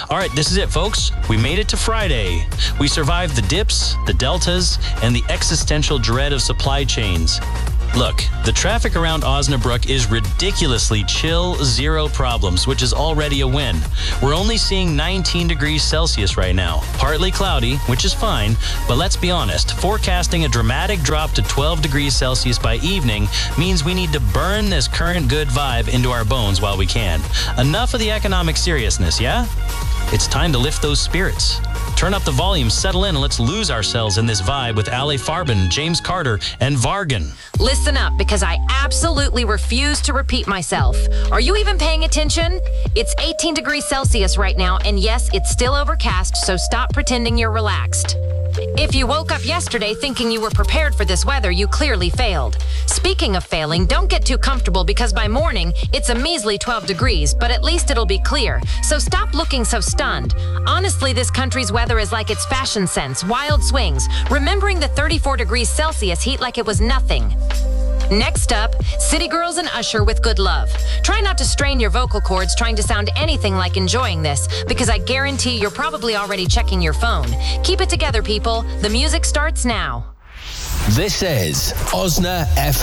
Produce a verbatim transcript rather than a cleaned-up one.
All right, this is it, folks. We made it to Friday. We survived the dips, the deltas, and the existential dread of supply chains. Look, the traffic around Osnabrück is ridiculously chill, zero problems, which is already a win. We're only seeing nineteen degrees Celsius right now. Partly cloudy, which is fine, but let's be honest, forecasting a dramatic drop to twelve degrees Celsius by evening means we need to burn this current good vibe into our bones while we can. Enough of the economic seriousness, yeah? It's time to lift those spirits. Turn up the volume, settle in, and let's lose ourselves in this vibe with Ale Farben, James Carter, and Vargan. Listen up, because I absolutely refuse to repeat myself. Are you even paying attention? It's eighteen degrees Celsius right now, and yes, it's still overcast, so stop pretending you're relaxed. If you woke up yesterday thinking you were prepared for this weather, you clearly failed. Speaking of failing, don't get too comfortable because by morning, it's a measly twelve degrees, but at least it'll be clear. So stop looking so stunned. Honestly, this country's weather is like its fashion sense, wild swings, remembering the thirty-four degrees Celsius heat like it was nothing. Next up, City Girls and Usher with Good Love. Try not to strain your vocal cords trying to sound anything like enjoying this, because I guarantee you're probably already checking your phone. Keep it together, people. The music starts now. This is Osna F M.